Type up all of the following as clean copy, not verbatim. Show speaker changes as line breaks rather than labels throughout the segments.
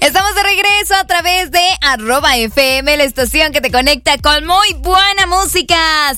Estamos de regreso a través de @FM, la estación que te conecta con muy buena música.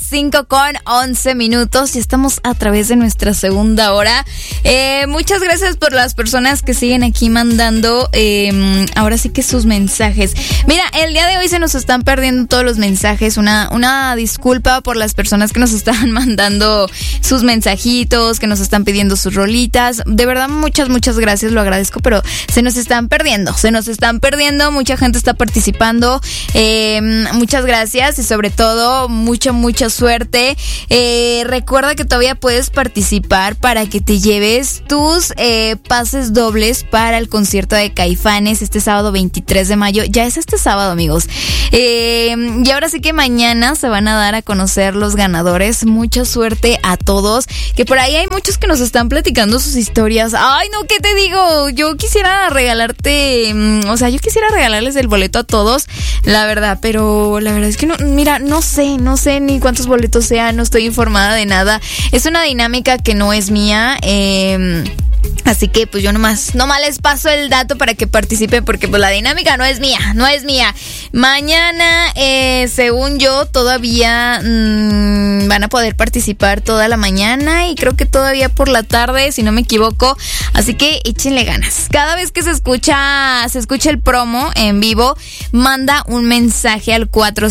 5:11 y estamos a través de nuestra segunda hora. Muchas gracias por las personas que siguen aquí mandando ahora sí que sus mensajes. Mira, el día de hoy se nos están perdiendo todos los mensajes. Una disculpa por las personas que nos están mandando sus mensajitos, que nos están pidiendo sus rolitas. De verdad, muchas gracias, lo agradezco, pero se nos están perdiendo, mucha gente está participando. Muchas gracias y sobre todo mucha suerte. Recuerda que todavía puedes participar para que te lleves tus pases dobles para el concierto de Caifanes este sábado 23 de mayo. Ya es este sábado, amigos. Y ahora sí que mañana se van a dar a conocer los ganadores. Mucha suerte a todos, que por ahí hay muchos que nos están platicando sus historias. Ay, no, ¿qué te digo? Yo quisiera regalarte, yo quisiera regalarles el boleto a todos, la verdad, pero la verdad es que no sé ni cuántos boletos sean, no estoy informada de nada. Es una dinámica que no es mía, así que pues yo nomás les paso el dato para que participen, porque pues la dinámica no es mía. Mañana, según yo, todavía van a poder participar toda la mañana y creo que todavía por la tarde, si no me equivoco. Así que échenle ganas. Cada vez que se escucha el promo en vivo, manda un mensaje al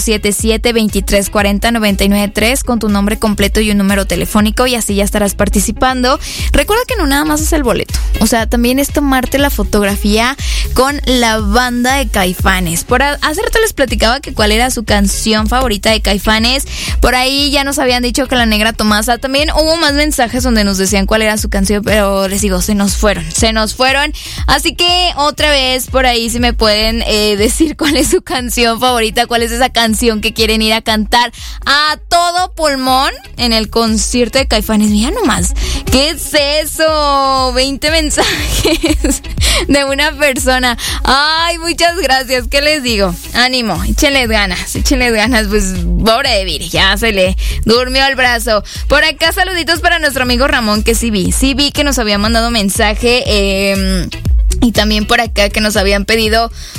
477-2340-993 con tu nombre completo y un número telefónico, y así ya estarás participando. Recuerda que no nada más es el boleto, o sea, también es tomarte la fotografía con la banda de Caifanes. Por hace rato les platicaba que cuál era su canción favorita de Caifanes. Por ahí ya nos habían dicho que La Negra Tomasa. También hubo más mensajes donde nos decían cuál era su canción, pero les digo, se nos fueron. Así que otra vez por ahí si me pueden decir cuál es su canción favorita, cuál es esa canción que quieren ir a cantar a todo pulmón en el concierto de Caifanes. Mira nomás, ¿qué es eso? 20 mensajes de una persona. Ay, muchas gracias. ¿Qué les digo? Ánimo, échenles ganas. Pues pobre de Viri, ya se le durmió el brazo. Por acá saluditos para nuestro amigo Ramón, que sí vi que nos había mandado mensaje. Y también por acá que nos habían pedido